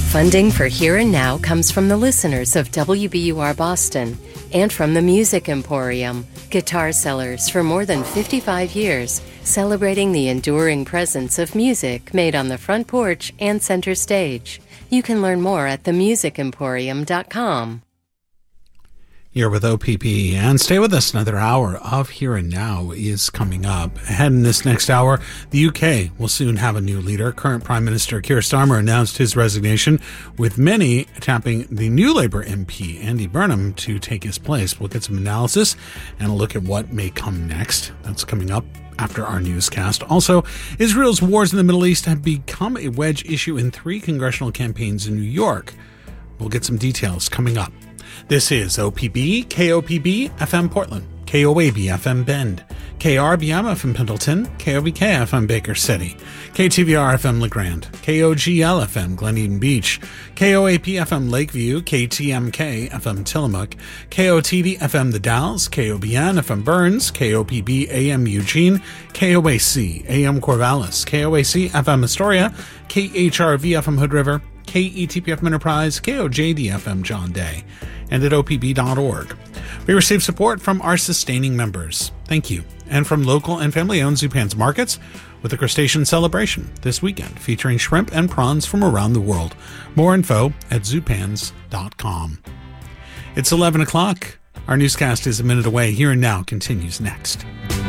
Funding for Here and Now comes from the listeners of WBUR Boston and from the Music Emporium, guitar sellers for more than 55 years, celebrating the enduring presence of music made on the front porch and center stage. You can learn more at themusicemporium.com. You're with OPP, and stay with us. Another hour of Here and Now is coming up. Ahead in this next hour, the UK will soon have a new leader. Current Prime Minister Keir Starmer announced his resignation, with many tapping the new Labour MP, Andy Burnham, to take his place. We'll get some analysis and a look at what may come next. That's coming up after our newscast. Also, Israel's wars in the Middle East have become a wedge issue in 3 congressional campaigns in New York. We'll get some details coming up. This is OPB, KOPB, FM Portland, KOAB, FM Bend, KRBM, FM Pendleton, KOBK, FM Baker City, KTVR, FM LeGrand, KOGL, FM Glen Eden Beach, KOAP, FM Lakeview, KTMK, FM Tillamook, KOTD, FM The Dalles, KOBN, FM Burns, KOPB, AM Eugene, KOAC, AM Corvallis, KOAC, FM Astoria, KHRV, FM Hood River, KETPFM Enterprise, KOJD, FM John Day, and at opb.org. We receive support from our sustaining members. Thank you. And from local and family-owned Zupan's Markets, with a crustacean celebration this weekend featuring shrimp and prawns from around the world. More info at zupans.com. It's 11 o'clock. Our newscast is a minute away. Here and Now continues next.